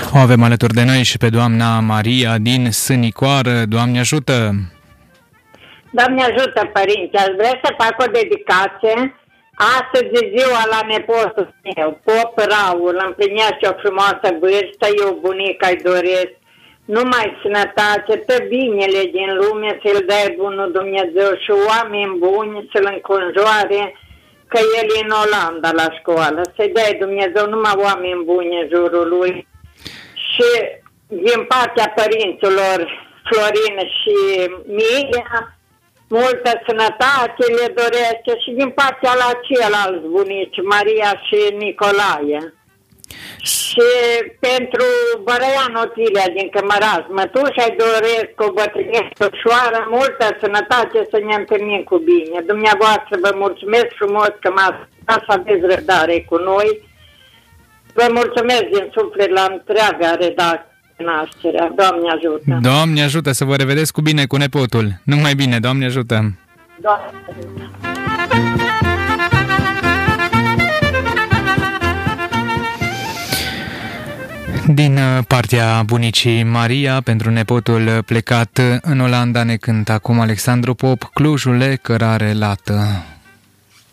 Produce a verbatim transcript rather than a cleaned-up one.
O avem alături de noi și pe doamna Maria din Sânicoară. Doamne ajută! Doamne ajută, părinți! Aș vrea să fac o dedicație. Astăzi e ziua la nepotul meu, Pop Raul, împlinește o frumoasă vârstă, eu bunica-i doresc numai sănătate, tot binele din lume să-l dea bunul Dumnezeu și oameni buni să-l înconjoare, că el e în Olanda la școală, să-i dea Dumnezeu numai oameni buni în jurul lui. Și din partea părinților Florin și Mia, multă sănătate le dorește și din partea la ceilalți bunici, Maria și Nicolae. Și pentru Bărăian Otilia din Cămăraș, mătușa-i doresc o bătrânește ușoară, multă sănătate, să ne întâlnim cu bine. Dumneavoastră vă mulțumesc frumos că m-ați dat să aveți răbdare cu noi. Vă mulțumesc din suflet la întreaga redacție. Nașterea. Doamne ajută! Doamne ajută să vă revedeți cu bine cu nepotul. Numai bine, Doamne ajută! Doamne ajută! Din partea bunicii Maria, pentru nepotul plecat în Olanda, ne cântă acum Alexandru Pop, Clujule, cărare lată.